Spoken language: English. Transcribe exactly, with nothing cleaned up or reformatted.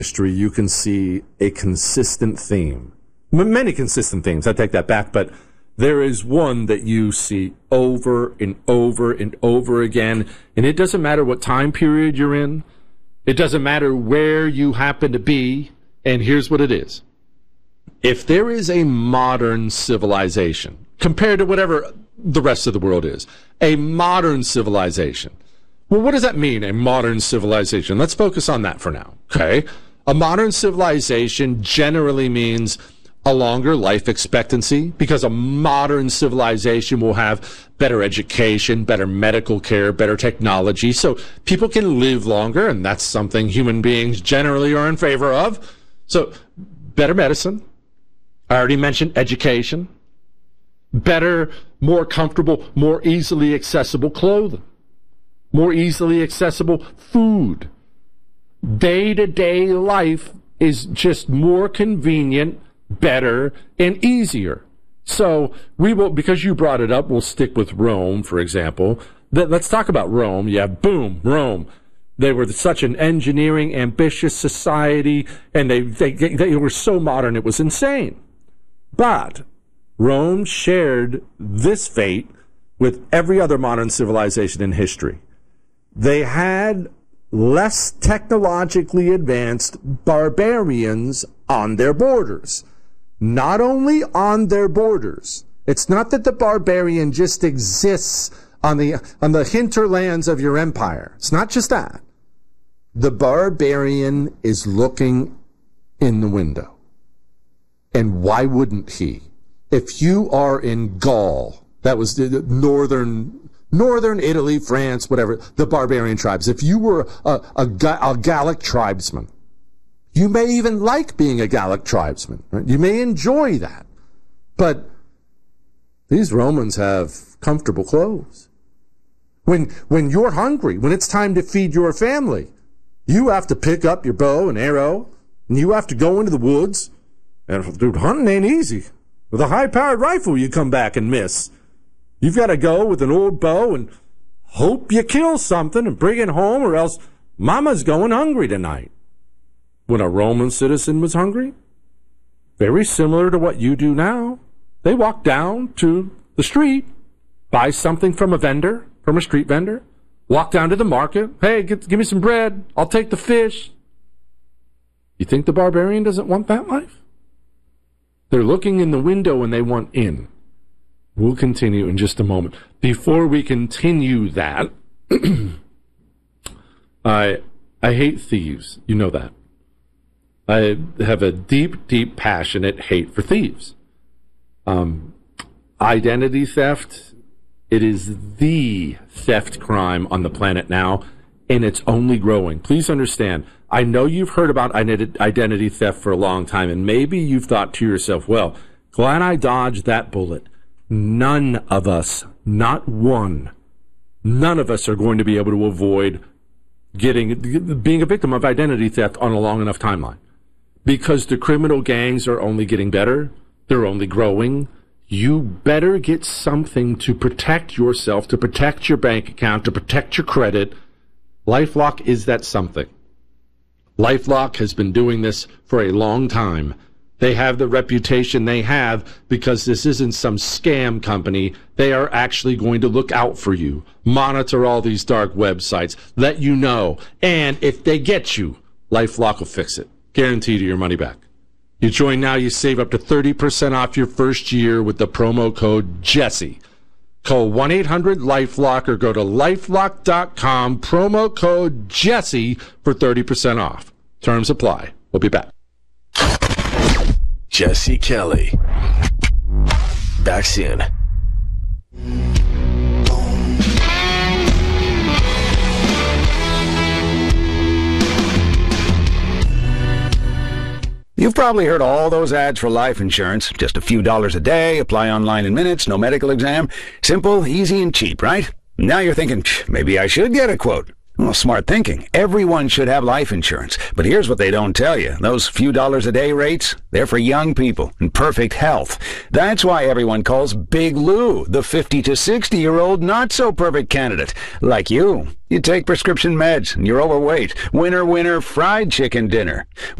history, you can see a consistent theme. M- many consistent themes, I take that back, but there is one that you see over and over and over again, and it doesn't matter what time period you're in. It doesn't matter where you happen to be, and here's what it is. If there is a modern civilization, compared to whatever the rest of the world is, a modern civilization, well, what does that mean, a modern civilization? Let's focus on that for now, okay? A modern civilization generally means a longer life expectancy, because a modern civilization will have better education, better medical care, better technology, so people can live longer, and that's something human beings generally are in favor of. So, better medicine. I already mentioned education. Better, more comfortable, more easily accessible clothing. More easily accessible food. Day-to-day life is just more convenient, better, and easier. So we will, because you brought it up, we'll stick with Rome, for example. Let's talk about Rome. Yeah, boom, Rome. They were such an engineering, ambitious society, and they, they, they were so modern, it was insane. But Rome shared this fate with every other modern civilization in history. They had less technologically advanced barbarians on their borders. Not only on their borders. It's not that the barbarian just exists on the on the hinterlands of your empire. It's not just that. The barbarian is looking in the window. And why wouldn't he? If you are in Gaul, that was the northern northern Italy, France, whatever, the barbarian tribes. If you were a, a, a Gallic tribesman, you may even like being a Gallic tribesman. Right? You may enjoy that. But these Romans have comfortable clothes. When, when you're hungry, when it's time to feed your family, you have to pick up your bow and arrow, and you have to go into the woods. And, dude, hunting ain't easy. With a high-powered rifle, you come back and miss. You've got to go with an old bow and hope you kill something and bring it home, or else mama's going hungry tonight. When a Roman citizen was hungry, very similar to what you do now, they walked down to the street, buy something from a vendor, from a street vendor, walk down to the market. Hey, get, give me some bread. I'll take the fish. You think the barbarian doesn't want that life? They're looking in the window and they want in. We'll continue in just a moment. Before we continue that, I I hate thieves. You know that. I have a deep, deep, passionate hate for thieves. Um, identity theft, it is the theft crime on the planet now, and it's only growing. Please understand, I know you've heard about identity theft for a long time, and maybe you've thought to yourself, well, glad I dodged that bullet. None of us, not one, none of us are going to be able to avoid getting being a victim of identity theft on a long enough timeline. Because the criminal gangs are only getting better, they're only growing. You better get something to protect yourself, to protect your bank account, to protect your credit. LifeLock is that something. LifeLock has been doing this for a long time. They have the reputation they have because this isn't some scam company. They are actually going to look out for you, monitor all these dark websites, let you know. And if they get you, LifeLock will fix it. Guaranteed your money back. You join now, you save up to thirty percent off your first year with the promo code Jesse. Call one eight hundred LifeLock or go to lifelock dot com, promo code Jesse for thirty percent off. Terms apply. We'll be back. Jesse Kelly. Back soon. You've probably heard all those ads for life insurance. Just a few dollars a day, apply online in minutes, no medical exam. Simple, easy, and cheap, right? Now you're thinking, maybe I should get a quote. Well, smart thinking. Everyone should have life insurance. But here's what they don't tell you. Those few dollars a day rates, they're for young people in perfect health. That's why everyone calls Big Lou the fifty to sixty-year-old not-so-perfect candidate. Like you. You take prescription meds and you're overweight. Winner, winner, fried chicken dinner.